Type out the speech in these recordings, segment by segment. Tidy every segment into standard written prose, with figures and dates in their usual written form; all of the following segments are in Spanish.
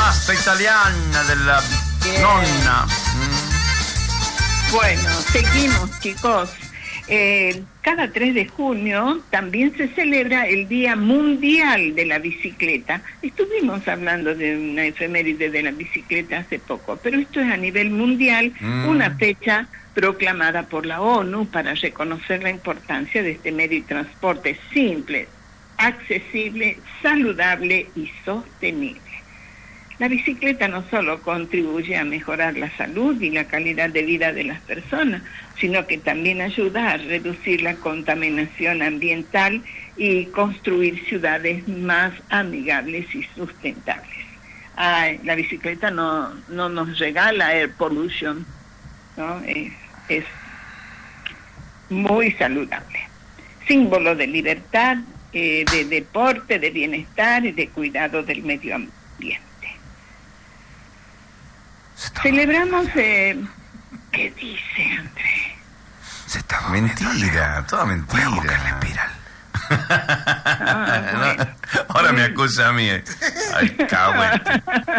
pasta italiana della nonna. Bueno, seguimos, chicos. Cada 3 de junio también se celebra el Día Mundial de la Bicicleta. Estuvimos hablando de una efeméride de la bicicleta hace poco, pero esto es a nivel mundial, una fecha proclamada por la ONU para reconocer la importancia de este medio de transporte simple, accesible, saludable y sostenible. La bicicleta no solo contribuye a mejorar la salud y la calidad de vida de las personas, sino que también ayuda a reducir la contaminación ambiental y construir ciudades más amigables y sustentables. La bicicleta no nos regala air pollution, ¿no? Es muy saludable. Símbolo de libertad, de deporte, de bienestar y de cuidado del medio ambiente. Celebramos... ¿Qué dice, André? Se está mentira, toda mentira. Voy a buscar la espiral. Bueno. Ahora me acusa a mí. Ay, cagüete.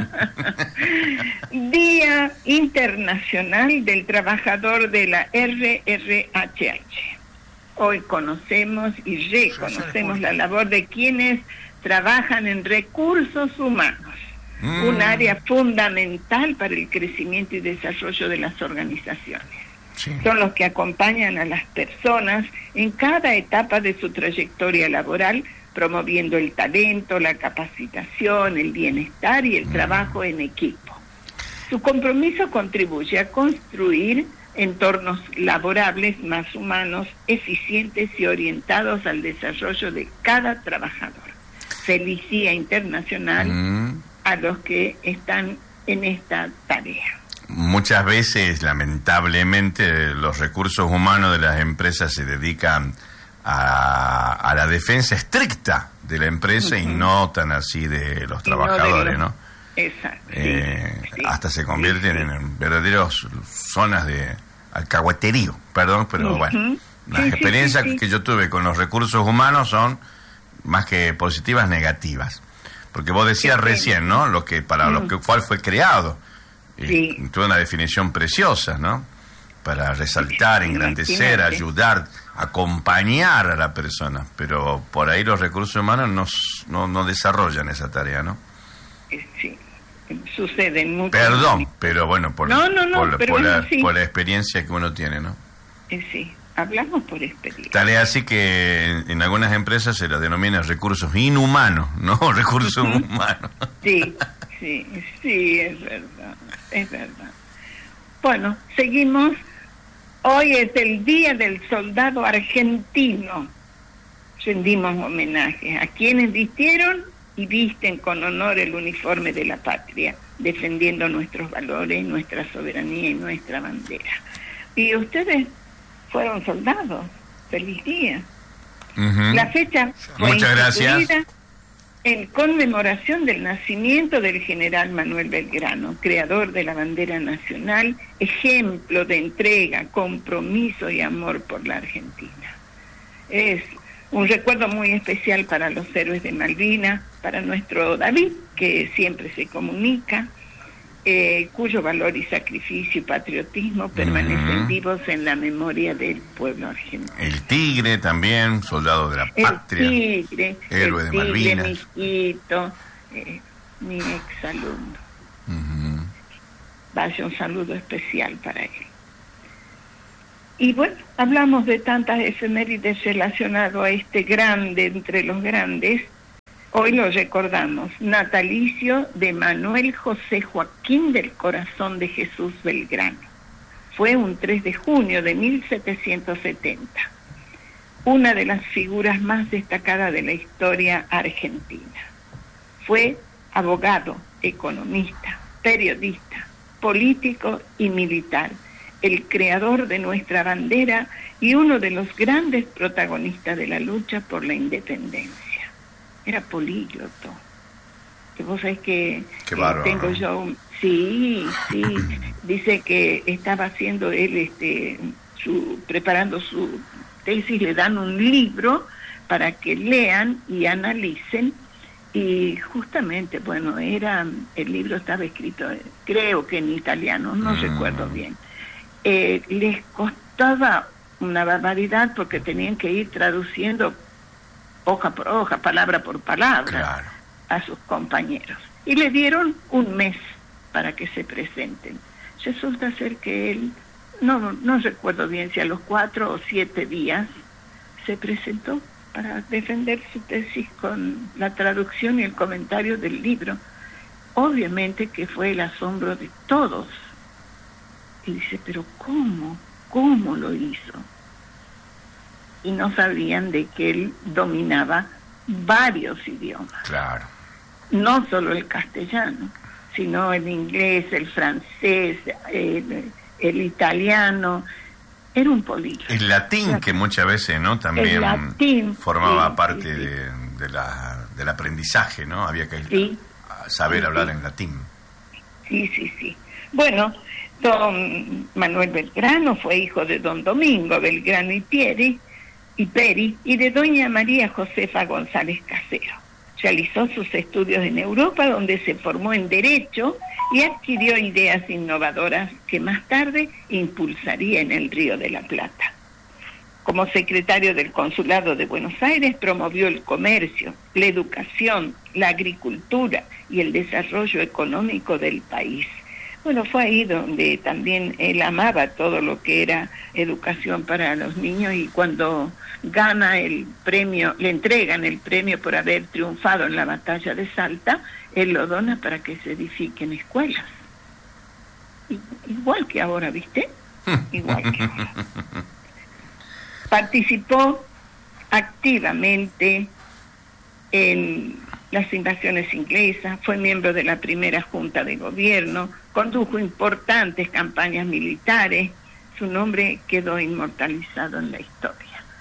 Día Internacional del Trabajador de la RRHH. Hoy conocemos y reconocemos la labor de quienes trabajan en recursos humanos. Un área fundamental para el crecimiento y desarrollo de las organizaciones. Sí. Son los que acompañan a las personas en cada etapa de su trayectoria laboral, promoviendo el talento, la capacitación, el bienestar y el trabajo en equipo. Su compromiso contribuye a construir entornos laborables más humanos, eficientes y orientados al desarrollo de cada trabajador. Feliz Día Internacional a los que están en esta tarea. Muchas veces, lamentablemente, los recursos humanos de las empresas se dedican a la defensa estricta de la empresa y no tan así de los trabajadores, ¿no? Exacto. Hasta se convierten en verdaderos zonas de alcahueterío, perdón, pero bueno, las experiencias que yo tuve con los recursos humanos son más que positivas, negativas. Porque vos decías recién, ¿no? Lo que cual fue creado. Y tuvo una definición preciosa, ¿no? Para resaltar, engrandecer, ayudar, acompañar a la persona. Pero por ahí los recursos humanos no desarrollan esa tarea, ¿no? Sí, sucede mucho. Perdón, pero bueno, por la experiencia que uno tiene, ¿no? Sí. Hablamos por experiencia. Tal es así que en algunas empresas se las denomina recursos inhumanos, no recursos humanos. Sí, es verdad. Bueno, seguimos. Hoy es el Día del Soldado Argentino. Rendimos homenaje a quienes vistieron y visten con honor el uniforme de la patria, defendiendo nuestros valores, nuestra soberanía y nuestra bandera. Y ustedes fueron soldados. Feliz día. La fecha fue instituida en conmemoración del nacimiento del general Manuel Belgrano, creador de la bandera nacional, ejemplo de entrega, compromiso y amor por la Argentina. Es un recuerdo muy especial para los héroes de Malvinas, para nuestro David, que siempre se comunica, cuyo valor y sacrificio y patriotismo permanecen vivos en la memoria del pueblo argentino. El Tigre también, soldado de la patria, héroe de Malvinas. Mi hijito, mi exalumno. Vaya un saludo especial para él. Y bueno, hablamos de tantas efemérides relacionadas a este grande entre los grandes. Hoy lo recordamos, natalicio de Manuel José Joaquín del Corazón de Jesús Belgrano. Fue un 3 de junio de 1770. Una de las figuras más destacadas de la historia argentina. Fue abogado, economista, periodista, político y militar, el creador de nuestra bandera y uno de los grandes protagonistas de la lucha por la independencia. Era polígloto. Que vos sabés que tengo yo... Sí. Dice que estaba haciendo él, preparando su tesis, le dan un libro para que lean y analicen Y justamente, bueno, el libro estaba escrito, creo que en italiano, no recuerdo bien. Les costaba una barbaridad porque tenían que ir traduciendo hoja por hoja, palabra por palabra, a sus compañeros. Y le dieron un mes para que se presenten. Resulta ser que él, no recuerdo bien si a los 4 o 7 días, se presentó para defender su tesis con la traducción y el comentario del libro. Obviamente que fue el asombro de todos. Y dice, pero ¿cómo lo hizo? Y no sabían de que él dominaba varios idiomas. Claro. No solo el castellano, sino el inglés, el francés, el italiano. Era un políglota. El latín, que muchas veces, ¿no? También latín, formaba parte del aprendizaje, ¿no? Había que saber hablar en latín. Sí. Bueno, don Manuel Belgrano fue hijo de don Domingo Belgrano y Peri y de doña María Josefa González Casero. Realizó sus estudios en Europa, donde se formó en Derecho y adquirió ideas innovadoras que más tarde impulsaría en el Río de la Plata. Como secretario del Consulado de Buenos Aires, promovió el comercio, la educación, la agricultura y el desarrollo económico del país. Bueno, fue ahí donde también él amaba todo lo que era educación para los niños, y cuando gana el premio, le entregan el premio por haber triunfado en la batalla de Salta, él lo dona para que se edifiquen escuelas. Igual que ahora, ¿viste? Igual que ahora. Participó activamente en las invasiones inglesas, fue miembro de la primera Junta de Gobierno, condujo importantes campañas militares, su nombre quedó inmortalizado en la historia.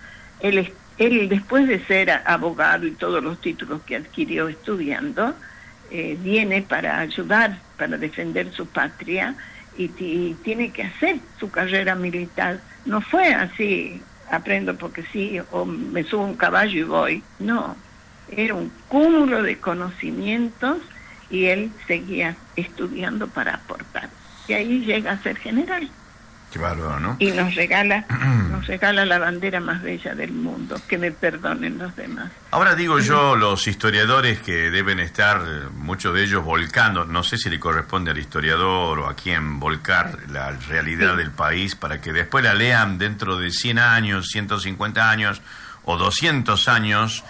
Él después de ser abogado y todos los títulos que adquirió estudiando, viene para ayudar, para defender su patria, y tiene que hacer su carrera militar. No fue así, aprendo porque sí, o me subo a un caballo y voy. No, era un cúmulo de conocimientos y él seguía estudiando para aportar. Y ahí llega a ser general. Qué bárbaro, ¿no? Y nos regala la bandera más bella del mundo. Que me perdonen los demás. Ahora digo yo, los historiadores que deben estar, muchos de ellos volcando, no sé si le corresponde al historiador o a quién volcar la realidad del país para que después la lean dentro de 100 años, 150 años o 200 años,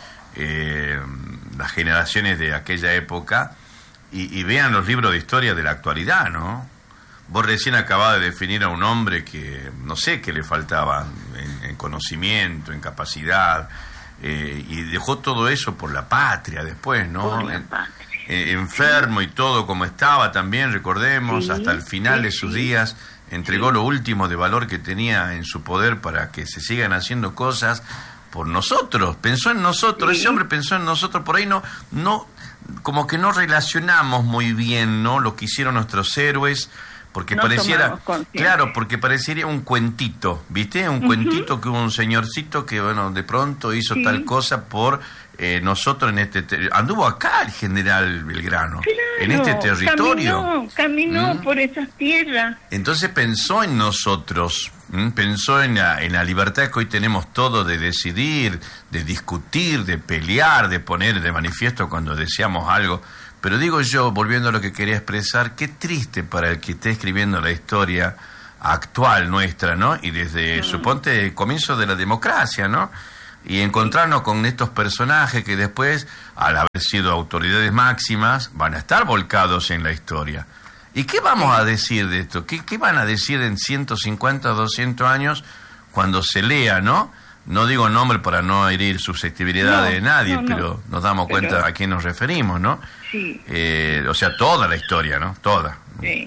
las generaciones de aquella época, y vean los libros de historia de la actualidad, ¿no? Vos recién acabás de definir a un hombre que no sé qué le faltaba en conocimiento, en capacidad, y dejó todo eso por la patria después, ¿no? Enfermo y todo como estaba también, recordemos, hasta el final de sus días, entregó lo último de valor que tenía en su poder para que se sigan haciendo cosas por nosotros. Pensó en nosotros, ese hombre pensó en nosotros. Por ahí no como que no relacionamos muy bien, ¿no?, lo que hicieron nuestros héroes, porque porque parecería un cuentito, ¿viste? Un cuentito que hubo un señorcito que, bueno, de pronto hizo tal cosa por nosotros en anduvo acá el general Belgrano, en este territorio. Caminó por esas tierras. Entonces pensó en nosotros, pensó en la libertad que hoy tenemos todos de decidir, de discutir, de pelear, de poner de manifiesto cuando deseamos algo. Pero digo yo, volviendo a lo que quería expresar, qué triste para el que esté escribiendo la historia actual nuestra, ¿no? Y desde, suponte, el comienzo de la democracia, ¿no? Y encontrarnos con estos personajes que después, al haber sido autoridades máximas, van a estar volcados en la historia. ¿Y qué vamos a decir de esto? ¿Qué van a decir en 150 o 200 años cuando se lea, ¿no? No digo nombre para no herir susceptibilidad de nadie, pero nos damos cuenta a quién nos referimos, ¿no? Sí. O sea, toda la historia, ¿no? Toda. Sí.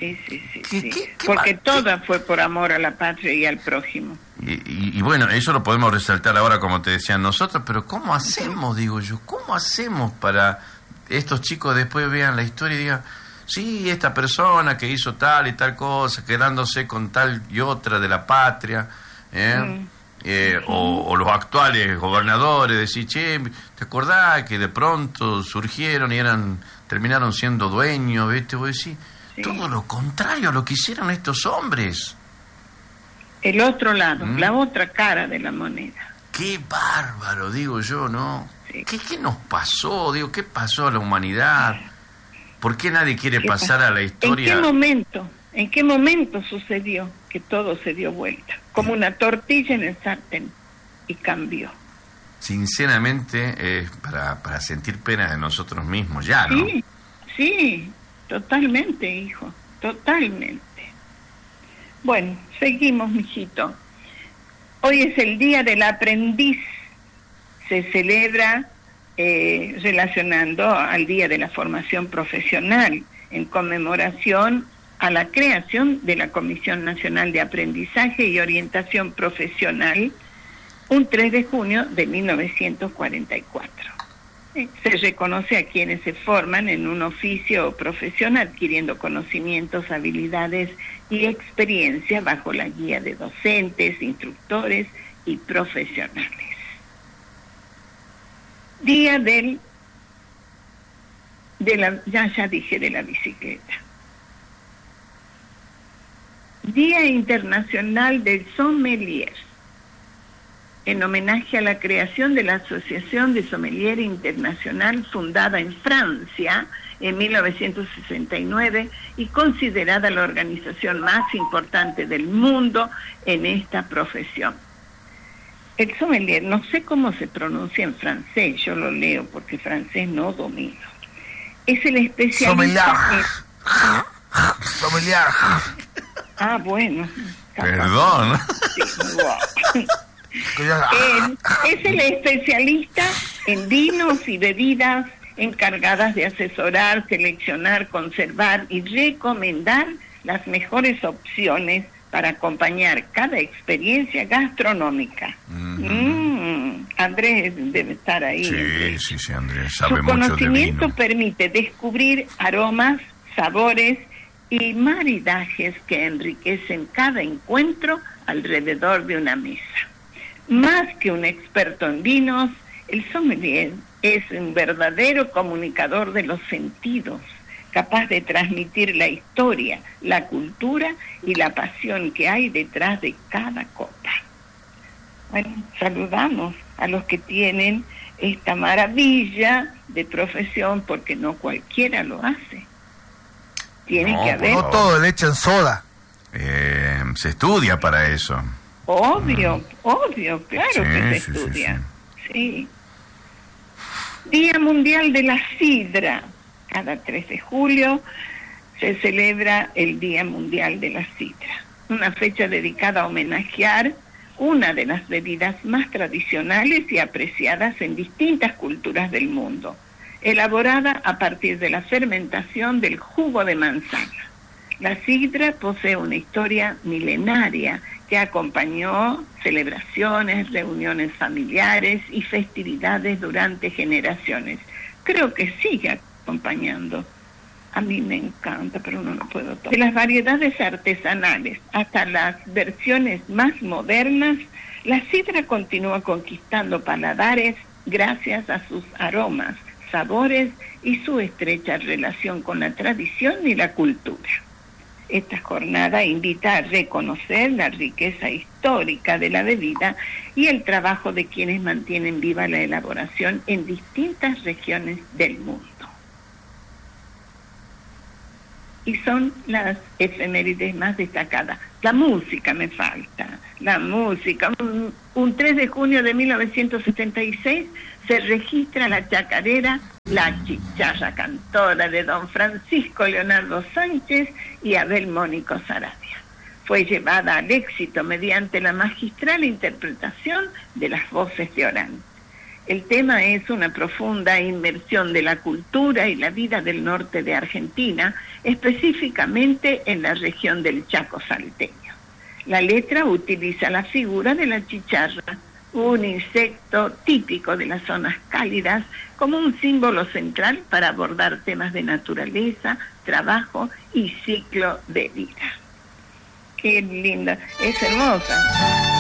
Porque toda fue por amor a la patria y al prójimo. Y bueno, eso lo podemos resaltar ahora, como te decían nosotros, pero ¿cómo hacemos, digo yo? ¿Cómo hacemos para estos chicos después vean la historia y digan, sí, esta persona que hizo tal y tal cosa, quedándose con tal y otra de la patria, o los actuales gobernadores, decir, che, ¿te acordás que de pronto surgieron y terminaron siendo dueños? ¿Viste? Vos decís, sí. Todo lo contrario a lo que hicieron estos hombres. El otro lado, la otra cara de la moneda. Qué bárbaro, digo yo, ¿no? Sí. ¿Qué nos pasó? Digo, ¿qué pasó a la humanidad? ¿Por qué nadie quiere pasar a la historia? ¿En qué momento sucedió que todo se dio vuelta? Como una tortilla en el sartén, y cambió. Sinceramente, para sentir pena de nosotros mismos ya, ¿no? Sí, totalmente, hijo, totalmente. Bueno, seguimos, mijito. Hoy es el Día del Aprendiz. Se celebra relacionando al Día de la Formación Profesional, en conmemoración a la creación de la Comisión Nacional de Aprendizaje y Orientación Profesional, un 3 de junio de 1944. Se reconoce a quienes se forman en un oficio o profesión adquiriendo conocimientos, habilidades y experiencia bajo la guía de docentes, instructores y profesionales. Día de la bicicleta. Día Internacional del Sommelier, en homenaje a la creación de la Asociación de Sommelier Internacional, fundada en Francia en 1969 y considerada la organización más importante del mundo en esta profesión. El sommelier, no sé cómo se pronuncia en francés, yo lo leo porque francés no domino. Es el especialista... Sommelier. Ah, bueno. Perdón. Sí, wow. Es el especialista en vinos y bebidas encargadas de asesorar, seleccionar, conservar y recomendar las mejores opciones para acompañar cada experiencia gastronómica. Andrés debe estar ahí. Sí, Andrés sabe mucho de vino. Su conocimiento permite descubrir aromas, sabores y maridajes que enriquecen cada encuentro alrededor de una mesa. Más que un experto en vinos, el sommelier es un verdadero comunicador de los sentidos, capaz de transmitir la historia, la cultura y la pasión que hay detrás de cada copa. Bueno, saludamos a los que tienen esta maravilla de profesión, porque no cualquiera lo hace. Tiene que haber... No todo le echan soda. Se estudia para eso. Obvio, claro que se estudia. Sí. Día Mundial de la Sidra. Cada 3 de julio se celebra el Día Mundial de la Sidra, una fecha dedicada a homenajear una de las bebidas más tradicionales y apreciadas en distintas culturas del mundo, elaborada a partir de la fermentación del jugo de manzana. La sidra posee una historia milenaria que acompañó celebraciones, reuniones familiares y festividades durante generaciones. Creo que sigue acompañando. A mí me encanta, pero no lo puedo tomar. De las variedades artesanales hasta las versiones más modernas, la sidra continúa conquistando paladares gracias a sus aromas, sabores y su estrecha relación con la tradición y la cultura. Esta jornada invita a reconocer la riqueza histórica de la bebida y el trabajo de quienes mantienen viva la elaboración en distintas regiones del mundo. Y son las efemérides más destacadas. La música me falta, la música. Un 3 de junio de 1976 se registra la chacarera La Chicharra Cantora de don Francisco Leonardo Sánchez y Abel Mónico Saravia. Fue llevada al éxito mediante la magistral interpretación de las voces de Orán. El tema es una profunda inmersión de la cultura y la vida del norte de Argentina, específicamente en la región del Chaco salteño. La letra utiliza la figura de la chicharra, un insecto típico de las zonas cálidas, como un símbolo central para abordar temas de naturaleza, trabajo y ciclo de vida. Qué linda, es hermosa.